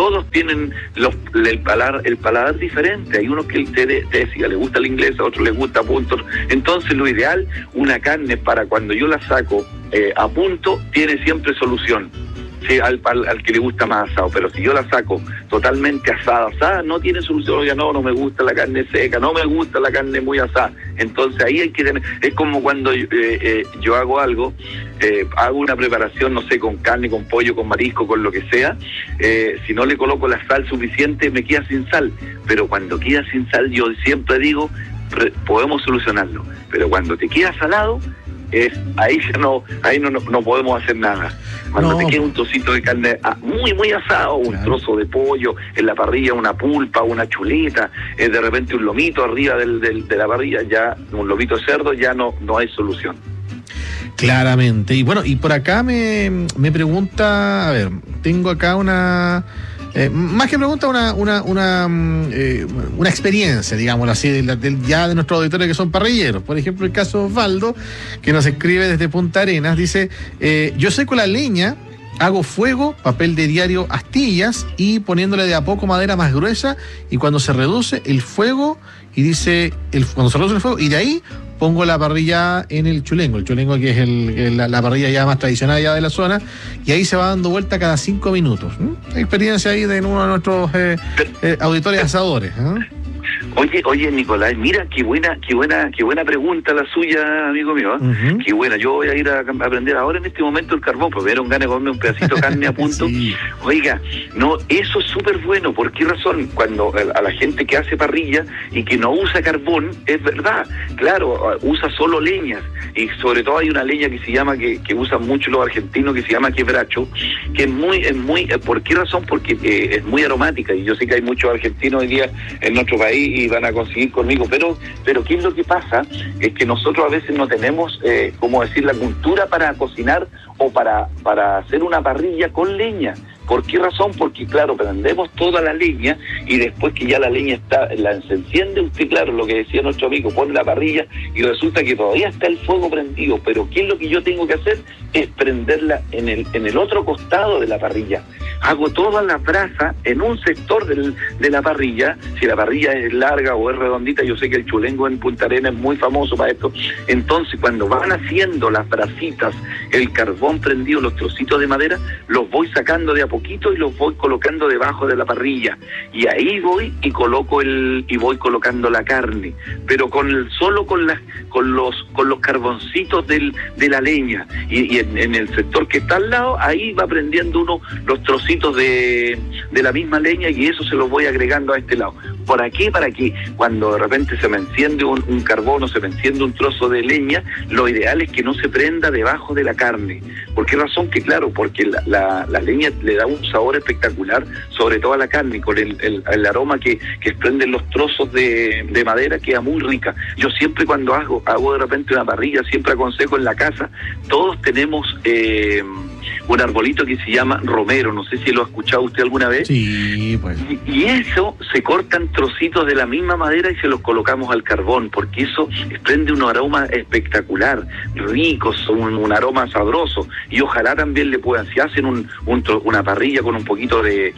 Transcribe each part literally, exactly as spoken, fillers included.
todos tienen los, el, paladar, el paladar diferente. Hay unos que te, te decía, le gusta el inglés, a otros les gusta a punto. Entonces lo ideal, una carne para cuando yo la saco eh, a punto, tiene siempre solución. Sí, al, al, al que le gusta más asado, pero si yo la saco totalmente asada, asada, no tiene solución. Oiga, no, no me gusta la carne seca, no me gusta la carne muy asada. Entonces ahí hay que tener, es como cuando eh, eh, yo hago algo, eh, hago una preparación, no sé, con carne, con pollo, con marisco, con lo que sea, eh, si no le coloco la sal suficiente, me queda sin sal. Pero cuando queda sin sal, yo siempre digo, re, podemos solucionarlo. Pero cuando te queda salado, es ahí no ahí no, no, no podemos hacer nada. Cuando no. te queda un trocito de carne muy muy asado, un claro. trozo de pollo en la parrilla, una pulpa, una chuleta, eh, de repente un lomito arriba del, del, de la parrilla, ya un lomito de cerdo, ya no no hay solución. Claramente. Y bueno, y por acá me, me pregunta, a ver, tengo acá una... Eh, más que pregunta, una una una, eh, una experiencia, digámoslo así, de, de, ya de nuestros auditores que son parrilleros. Por ejemplo, el caso de Osvaldo, que nos escribe desde Punta Arenas, dice, eh, yo seco la leña, hago fuego, papel de diario, astillas, y poniéndole de a poco madera más gruesa, y cuando se reduce el fuego, y dice, el, cuando se reduce el fuego, y de ahí pongo la parrilla en el chulengo, el chulengo que es el, el, la, la parrilla ya más tradicional ya de la zona, y ahí se va dando vuelta cada cinco minutos. ¿Mm? Experiencia ahí de uno de nuestros eh, eh, auditores asadores. ¿eh? Oye, oye, Nicolás, mira qué buena, qué buena, qué buena pregunta la suya, amigo mío. ¿eh? Uh-huh. Qué buena. Yo voy a ir a, a aprender ahora en este momento el carbón, porque me dieron ganas de comerme un pedacito de carne a punto. Sí. Oiga, no, eso es súper bueno. ¿Por qué razón? Cuando a la gente que hace parrilla y que no usa carbón, es verdad. Claro, usa solo leñas. Y sobre todo hay una leña que se llama, que, que usan mucho los argentinos, que se llama quebracho, que es muy, es muy, ¿por qué razón? Porque eh, es muy aromática. Y yo sé que hay muchos argentinos hoy día en nuestro país y van a conseguir conmigo, pero pero ¿qué es lo que pasa? Es que nosotros a veces no tenemos, eh, como decir, la cultura para cocinar o para, para hacer una parrilla con leña. ¿Por qué razón? Porque, claro, prendemos toda la leña y después que ya la leña está, la se enciende usted, claro, lo que decía nuestro amigo, pone la parrilla y resulta que todavía está el fuego prendido, pero ¿qué es lo que yo tengo que hacer? Es prenderla en el, en el otro costado de la parrilla. Hago todas las brasas en un sector del, de la parrilla. Si la parrilla es larga o es redondita, yo sé que el chulengo en Punta Arenas es muy famoso para esto. Entonces, cuando van haciendo las brasitas, el carbón prendido, los trocitos de madera, los voy sacando de a poquito y los voy colocando debajo de la parrilla. Y ahí voy y coloco el y voy colocando la carne, pero con el, solo con las con los con los carboncitos del, de la leña. Y, y en, en el sector que está al lado, ahí va prendiendo uno los trocitos de, de la misma leña y eso se los voy agregando a este lado. ¿Para qué? Para que cuando de repente se me enciende un, un carbón o se me enciende un trozo de leña, lo ideal es que no se prenda debajo de la carne. ¿Por qué razón? Que claro, porque la, la, la leña le da un sabor espectacular, sobre todo a la carne, con el, el, el aroma que, que desprenden los trozos de, de madera, queda muy rica. Yo siempre cuando hago, hago de repente una parrilla, siempre aconsejo en la casa, todos tenemos eh, un arbolito que se llama romero, no sé si lo ha escuchado usted alguna vez. Sí, pues. Y, y eso se cortan trocitos de la misma madera y se los colocamos al carbón, porque eso desprende un aroma espectacular, rico, un, un aroma sabroso, y ojalá también le puedan, si hacen un, un tro, una parrilla con un poquito de,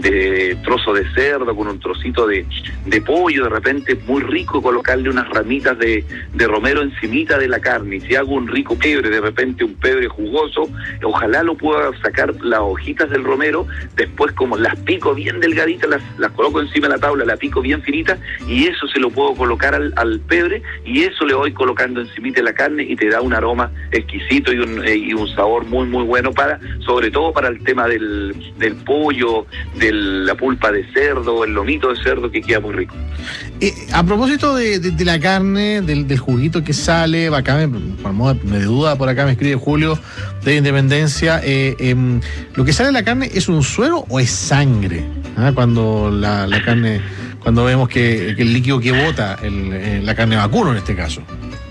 de trozo de cerdo, con un trocito de, de pollo, de repente muy rico colocarle unas ramitas de, de romero encimita de la carne, y si hago un rico pebre, de repente un pebre jugoso, ojalá lo pueda sacar las hojitas del romero, después como las pico bien delgaditas, las, las coloco encima de la tabla, la pico bien finita, y eso se lo puedo colocar al, al pebre, y eso le voy colocando encimita de la carne, y te da un aroma exquisito y un, eh, y un sabor muy muy bueno, para sobre todo para el tema del, del pollo, de la pulpa de cerdo, el lomito de cerdo, que queda muy rico. Eh, a propósito de, de, de la carne, del, del juguito que sale, acá me, por modo de duda, por acá me escribe Julio de Independencia, eh, eh, ¿lo que sale de la carne es un suero o es sangre? ¿Ah? Cuando la, la carne, cuando vemos que, que el líquido que bota, el, la carne vacuno en este caso.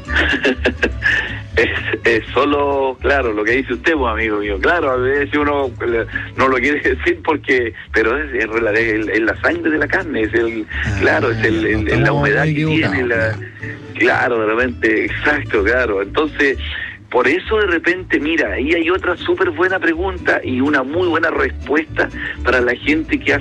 Es, es solo, claro, lo que dice usted, pues, amigo mío. Claro, a veces uno no lo quiere decir porque, pero es, es, es, es la sangre de la carne, es el, ah, claro, es el, el, el, la humedad que tiene, la, claro, de repente, exacto, claro. Entonces, por eso de repente, mira, ahí hay otra súper buena pregunta y una muy buena respuesta para la gente que hace